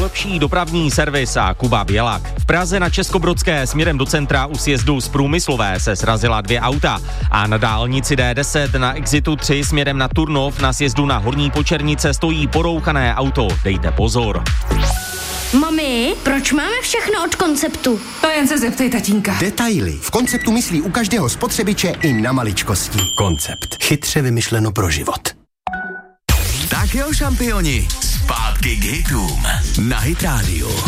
nejlepší dopravní servis a Kuba Bělak. V Praze na Českobrodské směrem do centra u sjezdu z Průmyslové se srazila 2 auta a na dálnici D10 na exitu 3 směrem na Turnov na sjezdu na Horní Počernice stojí porouchané auto. Dejte pozor. Mami, proč máme všechno od Konceptu? To jen se zeptej tatínka. Detaily. V Konceptu myslí u každého spotřebiče i na maličkosti. Koncept. Chytře vymyšleno pro život. Tak jo, šampioni, zpátky k hitům na Hit Radio.